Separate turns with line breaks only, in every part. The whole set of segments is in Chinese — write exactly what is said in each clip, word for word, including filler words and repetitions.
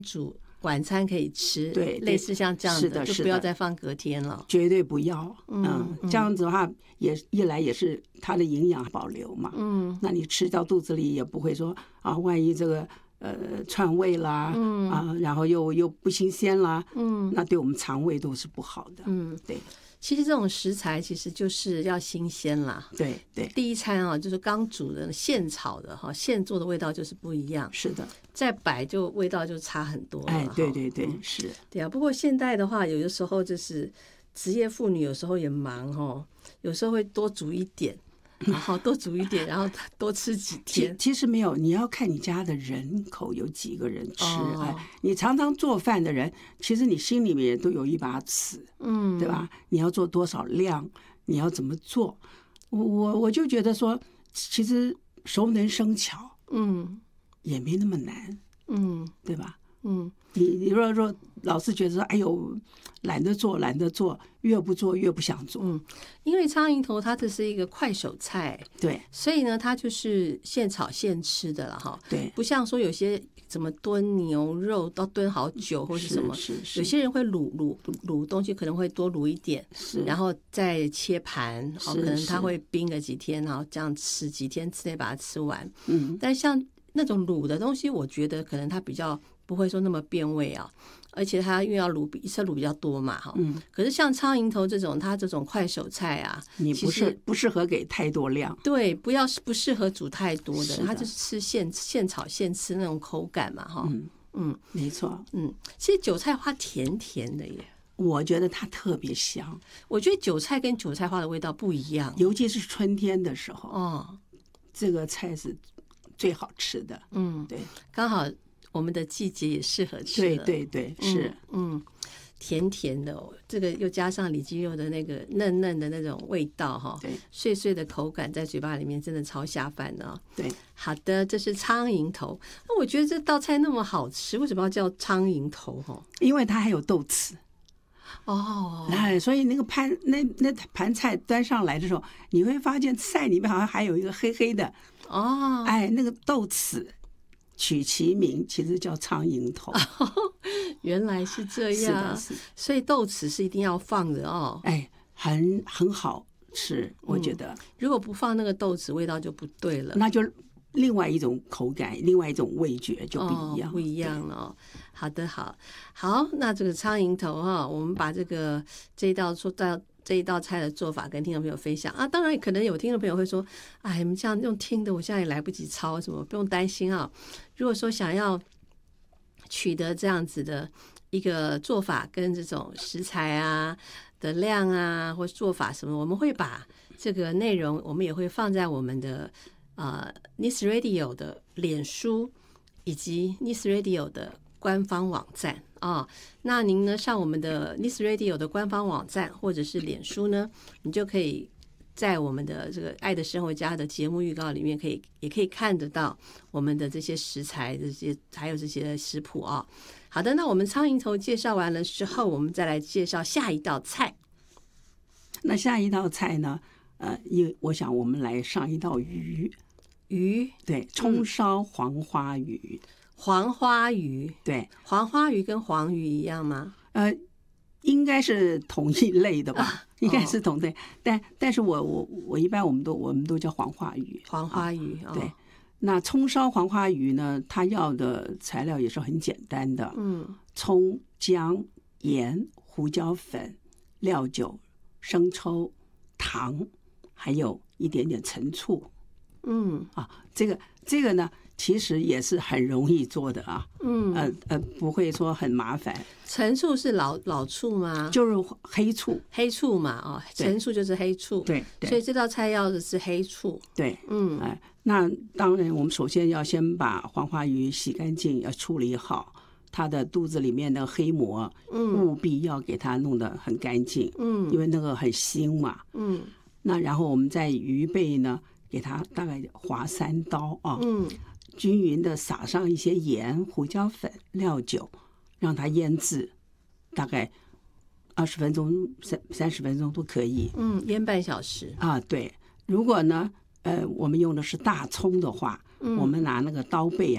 煮晚餐可以吃，
对，
类似像这样的，
是的，
就不要再放隔天了，
绝对不要。嗯，
嗯
这样子的话，也一来也是它的营养保留嘛。
嗯，
那你吃到肚子里也不会说啊，万一这个呃串味啦，嗯啊，然后又又不新鲜啦，嗯，那对我们肠胃都是不好的。嗯，对。
其实这种食材其实就是要新鲜啦，
对对。
第一餐啊，就是刚煮的现炒的哈，现做的味道就是不一样。
是的，
再摆就味道就差很多了。
哎，对对对，是。
对啊，不过现代的话，有的时候就是职业妇女有时候也忙哦，有时候会多煮一点。然后多煮一点，然后多吃几天。
其实没有，你要看你家的人口有几个人吃。
哦、
哎，你常常做饭的人，其实你心里面都有一把尺，嗯，对吧？你要做多少量，你要怎么做？我我我就觉得说，其实熟能生巧，嗯，也没那么难，嗯，对吧？嗯，你你如果说老是觉得说，哎呦，懒得做，懒得做，越不做越不想做。
嗯，因为苍蝇头它这是一个快手菜，
对，
所以呢，它就是现炒现吃的了哈。
对，
不像说有些怎么炖牛肉都炖好久或是什么，
是是是，
有些人会卤卤卤东西，可能会多卤一点，
是，
然后再切盘，哦，可能他会冰个几天，然后这样吃几天之内把它吃完。嗯，但像那种卤的东西，我觉得可能它比较不会说那么变味啊，而且它因为要卤一次卤比较多嘛，哈。嗯。可是像苍蝇头这种，它这种快手菜啊，
你不是不适合给太多量。
对，不要不适合煮太多的，它就是吃现现炒现吃那种口感嘛，哈。
嗯嗯，没错。
嗯，其实韭菜花甜甜的耶。
我觉得它特别香。
我觉得韭菜跟韭菜花的味道不一样，
尤其是春天的时候，
哦，
这个菜是最好吃的。嗯，对，
刚好我们的季节也适合吃。
对对对，是，
嗯，嗯甜甜的、哦，这个又加上里脊肉的那个嫩嫩的那种味道哈，
对，
碎碎的口感在嘴巴里面真的超下饭的、哦。
对，
好的，这是苍蝇头。那我觉得这道菜那么好吃，为什么要叫苍蝇头？哈，
因为它还有豆豉。
哦，
哎，所以那个盘那那盘菜端上来的时候，你会发现菜里面好像还有一个黑黑的
哦，
哎，那个豆豉取其名，其实叫苍蝇头。
原来是这样，是的，是，所以豆豉是一定要放的哦。
哎，很很好吃，我觉得、嗯。
如果不放那个豆豉，味道就不对了。
那就另外一种口感，另外一种味觉就不一样，
哦、不一样了、哦。好的，好，好，那这个苍蝇头哈，我们把这个这一道做到这一道菜的做法跟听众朋友分享啊。当然，可能有听众朋友会说：“哎，你们这样用听的，我现在也来不及抄什么，不用担心啊。”如果说想要取得这样子的一个做法跟这种食材啊的量啊，或做法什么，我们会把这个内容，我们也会放在我们的呃 Nice Radio 的脸书以及 Nice Radio 的官方网站啊、哦。那您呢上我们的 Nice Radio 的官方网站或者是脸书呢，你就可以在我们的这个爱的生活家的节目预告里面可以也可以看得到我们的这些食材这些还有这些食谱啊、哦。好的，那我们苍蝇头介绍完了之后，我们再来介绍下一道菜。
那下一道菜呢？呃，因为我想我们来上一道鱼。
鱼，
对，葱烧黄花鱼。嗯、
黄花鱼，
对，
黄花鱼跟黄鱼一样吗？
呃，应该是同一类的吧，啊、应该是同类。哦、但但是我我我一般我们都我们都叫黄花鱼。
黄花鱼，
啊、对。那葱烧黄花鱼呢？它要的材料也是很简单的，嗯，葱、姜、盐、胡椒粉、料酒、生抽、糖，还有一点点陈醋。嗯啊，这个这个呢，其实也是很容易做的啊。嗯，呃呃，不会说很麻烦。
陈醋是老老醋吗？
就是黑醋，
黑醋嘛，哦，陈醋就是黑醋。
对，对，
所以这道菜要的是黑醋。
对，嗯，哎，那当然，我们首先要先把黄花鱼洗干净，要处理好它的肚子里面的黑膜，嗯，务必要给它弄得很干净，嗯，因为那个很腥嘛，嗯。那然后我们在鱼背呢，给它大概划三刀啊，嗯，均匀的撒上一些盐、胡椒粉、料酒，让它腌制，大概二十分钟、三三十分钟都可以。
嗯，腌半小时
啊。对，如果呢，呃，我们用的是大葱的话，嗯、我们拿那个刀背啊，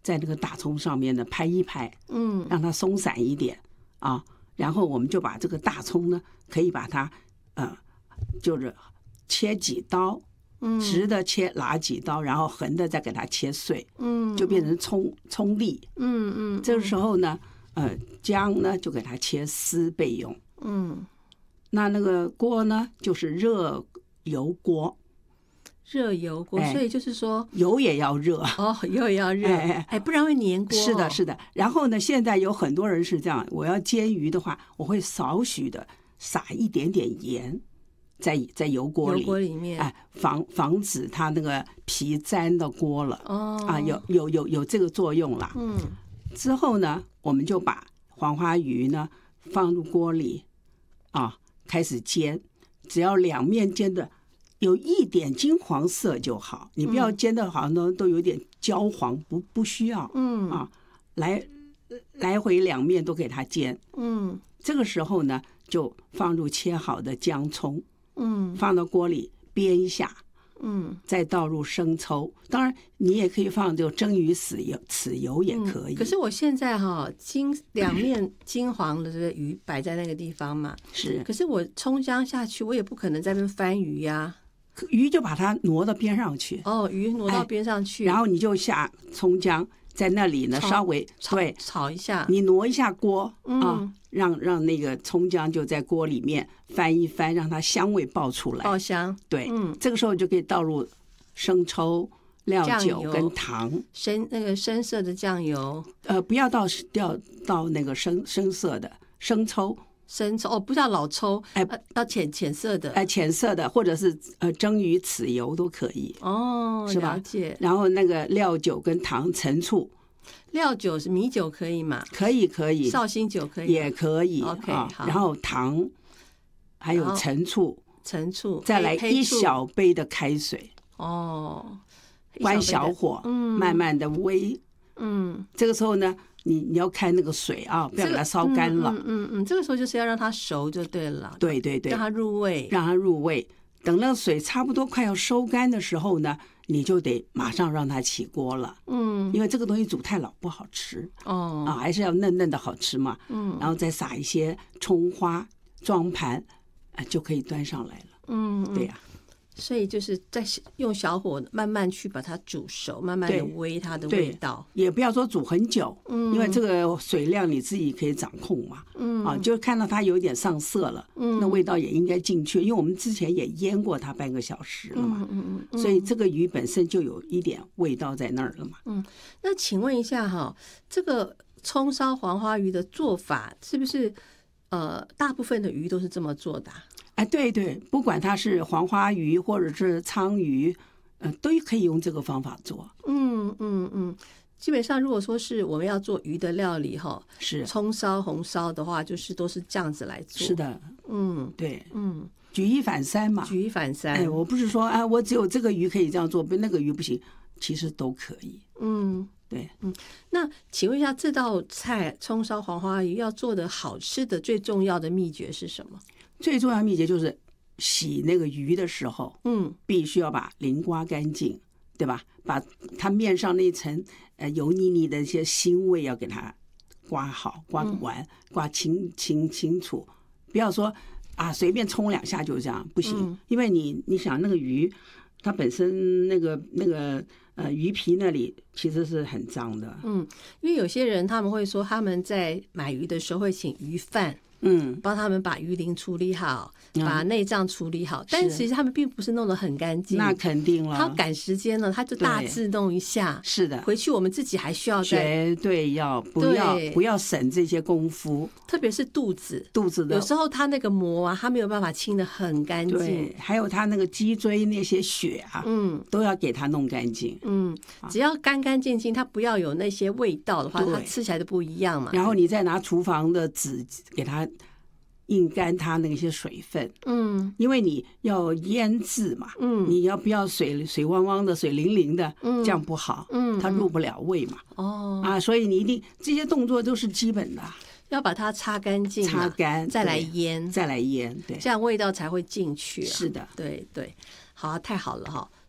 在那个大葱上面呢拍一拍，
嗯，
让它松散一点啊。然后我们就把这个大葱呢，可以把它呃，就是切几刀，
嗯，
直的切拿几刀，然后横的再给它切碎，
嗯，
就变成葱葱粒。
嗯嗯，
这个时候呢，呃，姜呢就给它切丝备用。
嗯，
那那个锅呢，就是热油锅。
热油锅，
哎
所以就是说
油也要热
哦，油也要热，
哎哎
哎，不然会粘锅哦。
是的，是的。然后呢，现在有很多人是这样，我要煎鱼的话，我会少许的撒一点点盐在在油锅里，
油锅里面，
哎，防防止它那个皮粘到锅了。
哦，
啊，有有有有这个作用啦。
嗯，
之后呢，我们就把黄花鱼呢放入锅里，啊，开始煎，只要两面煎的有一点金黄色就好，你不要煎的好像都都有点焦黄，不不需要，
嗯
啊，来来回两面都给它煎，
嗯
这个时候呢，就放入切好的姜葱，
嗯
放到锅里煸一下，
嗯，
再倒入生抽，当然你也可以放这个蒸鱼豉油，豉油也可以。
嗯可是我现在哈、金两面金黄的这个鱼摆在那个地方嘛，
是
可是我葱姜下去，我也不可能在那边翻鱼呀、
鱼就把它挪到边上去，
哦，鱼挪到边上去，
然后你就下葱姜，在那里呢
炒
稍微
炒
对，
炒一下，
你挪一下锅、
嗯
啊，让让那个葱姜就在锅里面翻一翻，让它香味爆出来。
爆香，
对，
嗯，
这个时候就可以倒入生抽、料
酱油
酒跟糖，
深那个深色的酱油，
呃，不要到掉到那个深深色的生抽，
生抽哦，不叫老抽，
哎
呃要浅浅色的，
呃，浅色的，或者是呃蒸鱼豉油都可以，
哦，
是吧
了解。
然后那个料酒跟糖、陈醋，
料酒是米酒可以吗？
可以可以，
绍兴酒可以吗，
也可以
OK，
啊。
好
然后糖，还有
然后
陈醋，
陈醋，
再来一
黑黑醋
小杯的开水，
哦，一
关
杯的，
小火，
嗯
慢慢的煨。
嗯，
这个时候呢，你你要开那个水啊，不要给它烧干了。
嗯嗯嗯，这个时候就是要让它熟就对了，
对对对
让，它入味。
让它入味。等那个水差不多快要收干的时候呢，你就得马上让它起锅了，
嗯，
因为这个东西煮太老不好吃
哦，
啊，还是要嫩嫩的好吃嘛。
嗯
然后再撒一些葱花，装盘，啊，就可以端上来了。
嗯，嗯
对呀、
所以就是在用小火慢慢去把它煮熟，慢慢的
对
煨它的
对
味道。
也不要说煮很久，
嗯
因为这个水量你自己可以掌控嘛。
嗯
啊，就看到它有点上色了，
嗯
那味道也应该进去，因为我们之前也腌过它半个小时了嘛，
嗯嗯嗯。
所以这个鱼本身就有一点味道在那儿了嘛。
那请问一下哈，这个葱烧黄花鱼的做法是不是呃大部分的鱼都是这么做的啊？
哎，对对，不管它是黄花鱼或者是鲳鱼，呃，都可以用这个方法做。
嗯嗯嗯，基本上如果说是我们要做鱼的料理哈，
是
葱烧、红烧的话，就是都是这样子来做。
是，的，
嗯
对，
嗯，
举一反三嘛。
举一反三。
哎，我不是说啊，我只有这个鱼可以这样做，不那个鱼不行，其实都可以。
嗯，
对，
那请问一下，这道菜葱烧黄花鱼要做的好吃的最重要的秘诀是什么？
最重要的秘诀就是洗那个鱼的时候，
嗯
必须要把鳞刮干净，对吧？把它面上那一层呃油腻腻的一些腥味要给它刮好、刮完、刮清清清楚，不要说啊随便冲两下就这样，不行，
嗯
因为你你想那个鱼，它本身那个那个呃鱼皮那里其实是很脏的，
嗯，因为有些人他们会说他们在买鱼的时候会请鱼贩
嗯，
帮他们把鱼鳞处理好，
嗯
把内脏处理好，但
是
其实他们并不是弄得很干净。
那肯定了，
他赶时间了，他就大
对
致弄一下，
是的，
回去我们自己还需要再，
绝对要不要
对
不要省这些功夫，
特别是肚子，
肚子的
有时候他那个膜啊，他没有办法清得很干净
对，。还有它那个脊椎那些血啊，
嗯
都要给它弄干净。
嗯，只要干干净净，它不要有那些味道的话，
对
它吃起来就不一样嘛。
然后你再拿厨房的纸给它印干它那些水分，
嗯
因为你要腌制嘛，
嗯
你要不要水水汪汪的、水灵灵的，
嗯
这样不好，
嗯，
它入不了味嘛。
哦，
啊，所以你一定这些动作都是基本的，
要把它擦干净嘛，
擦干
再来
对
腌，
再来腌，对，
这样味道才会进去啊。
是的，
对对，好啊，太好了哈。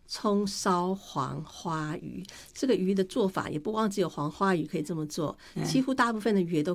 葱烧黄花鱼。这个鱼的做法也不光只有黄花鱼可以这么做，几乎大部分的鱼也都